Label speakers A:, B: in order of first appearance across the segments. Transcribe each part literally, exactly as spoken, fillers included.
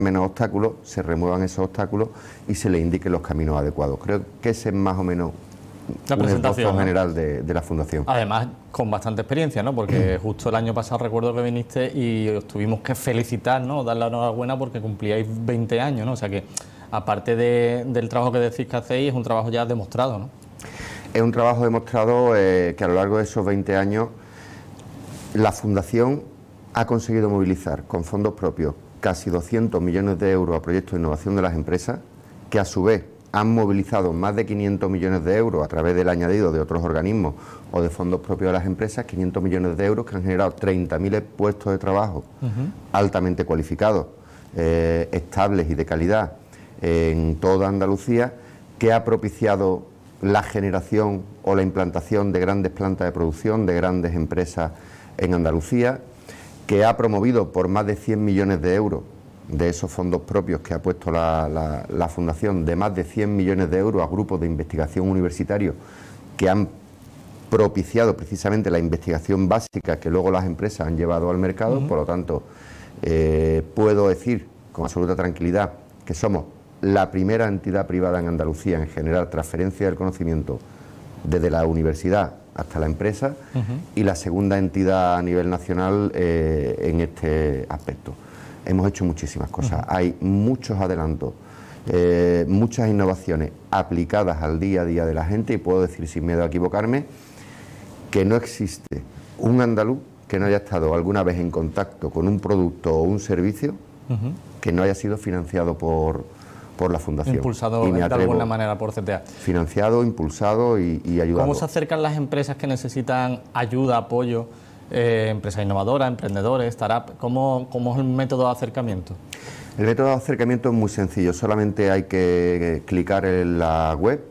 A: menos obstáculos, se remuevan esos obstáculos y se le indiquen los caminos adecuados. Creo que ese es más o menos
B: la
A: un esbozo
B: ¿no?
A: general de, de la Fundación.
B: Además, con bastante experiencia, ¿no? Porque justo el año pasado recuerdo que viniste y os tuvimos que felicitar, ¿no? Dar la enhorabuena porque cumplíais veinte años, ¿no? O sea que, aparte de, del trabajo que decís que hacéis, es un trabajo ya demostrado, ¿no?
A: Es un trabajo demostrado eh, que a lo largo de esos veinte años la Fundación ha conseguido movilizar con fondos propios casi doscientos millones de euros a proyectos de innovación de las empresas, que a su vez han movilizado más de quinientos millones de euros a través del añadido de otros organismos o de fondos propios de las empresas, quinientos millones de euros que han generado treinta mil puestos de trabajo uh-huh. altamente cualificados, eh, estables y de calidad en toda Andalucía, que ha propiciado la generación o la implantación de grandes plantas de producción, de grandes empresas en Andalucía, que ha promovido por más de cien millones de euros de esos fondos propios que ha puesto la, la, la Fundación, de más de cien millones de euros a grupos de investigación universitarios que han propiciado precisamente la investigación básica que luego las empresas han llevado al mercado. Uh-huh. Por lo tanto, eh, puedo decir con absoluta tranquilidad que somos la primera entidad privada en Andalucía en generar transferencia del conocimiento desde la universidad hasta la empresa uh-huh. y la segunda entidad a nivel nacional eh, en este aspecto. Hemos hecho muchísimas cosas, uh-huh. hay muchos adelantos, eh, muchas innovaciones aplicadas al día a día de la gente, y puedo decir sin miedo a equivocarme que no existe un andaluz que no haya estado alguna vez en contacto con un producto o un servicio uh-huh. que no haya sido financiado por, por la Fundación.
B: Impulsado de alguna manera por C T A.
A: Financiado, impulsado y, y ayudado.
B: ¿Cómo se acercan las empresas que necesitan ayuda, apoyo? Eh, empresas innovadoras, emprendedores, startups, ¿cómo, ¿cómo es el método de acercamiento?
A: El método de acercamiento es muy sencillo, solamente hay que clicar en la web.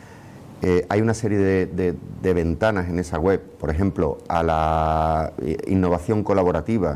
A: Eh, hay una serie de, de, de ventanas en esa web, por ejemplo, a la innovación colaborativa,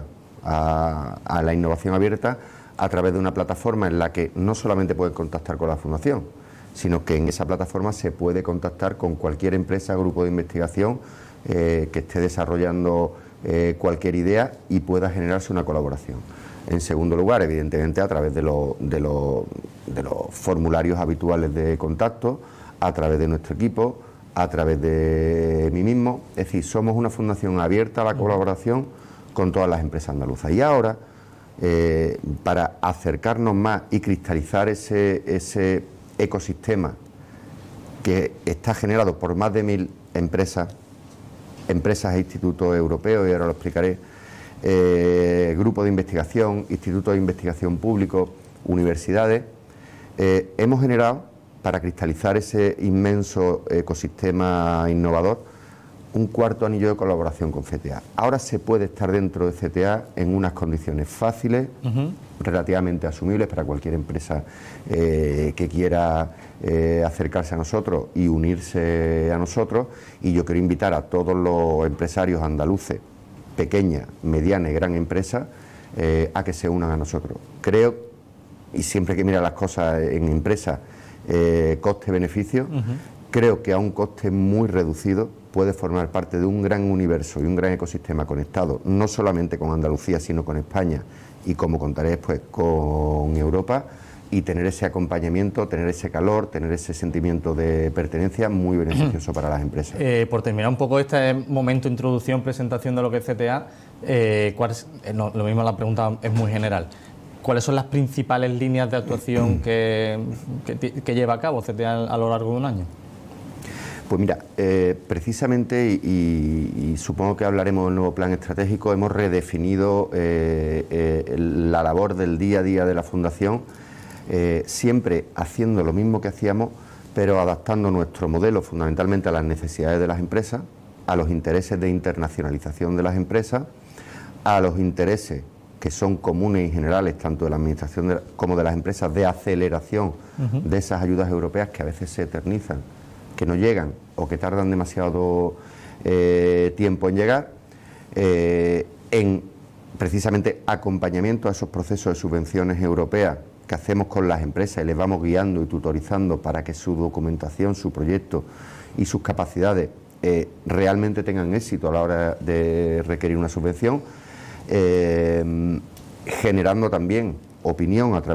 A: a, a la innovación abierta, a través de una plataforma en la que no solamente pueden contactar con la Fundación, sino que en esa plataforma se puede contactar con cualquier empresa, grupo de investigación eh, que esté desarrollando eh, cualquier idea y pueda generarse una colaboración. En segundo lugar, evidentemente, a través de, lo, de, lo, de los formularios habituales de contacto, a través de nuestro equipo, a través de mí mismo. Es decir, somos una fundación abierta a la colaboración con todas las empresas andaluzas. Y ahora, eh, para acercarnos más y cristalizar ese, ese ecosistema que está generado por más de mil empresas, empresas e institutos europeos, y ahora lo explicaré, eh, grupos de investigación, institutos de investigación públicos, universidades, eh, hemos generado, para cristalizar ese inmenso ecosistema innovador, un cuarto anillo de colaboración con C T A. Ahora se puede estar dentro de C T A en unas condiciones fáciles, uh-huh. relativamente asumibles para cualquier empresa eh, que quiera eh, acercarse a nosotros y unirse a nosotros. Y yo quiero invitar a todos los empresarios andaluces, pequeñas, medianas y gran empresas, eh, a que se unan a nosotros. Creo, y siempre que mira las cosas en empresas, eh, coste-beneficio, uh-huh. creo que a un coste muy reducido puede formar parte de un gran universo y un gran ecosistema conectado, no solamente con Andalucía, sino con España y, como contaré después, con Europa, y tener ese acompañamiento, tener ese calor, tener ese sentimiento de pertenencia muy beneficioso para las empresas.
B: Eh, por terminar un poco este momento, introducción, presentación de lo que es C T A, eh, ¿cuál es, eh, no, lo mismo la pregunta es muy general. ¿Cuáles son las principales líneas de actuación que, que, que lleva a cabo C T A a lo largo de un año?
A: Pues mira, eh, precisamente, y, y supongo que hablaremos del nuevo plan estratégico, hemos redefinido eh, eh, la labor del día a día de la Fundación, eh, siempre haciendo lo mismo que hacíamos, pero adaptando nuestro modelo fundamentalmente a las necesidades de las empresas, a los intereses de internacionalización de las empresas, a los intereses que son comunes y generales tanto de la Administración de, como de las empresas, de aceleración uh-huh. de esas ayudas europeas que a veces se eternizan, que no llegan o que tardan demasiado eh, tiempo en llegar, eh, en precisamente acompañamiento a esos procesos de subvenciones europeas que hacemos con las empresas y les vamos guiando y tutorizando para que su documentación, su proyecto y sus capacidades eh, realmente tengan éxito a la hora de requerir una subvención, eh, generando también opinión a través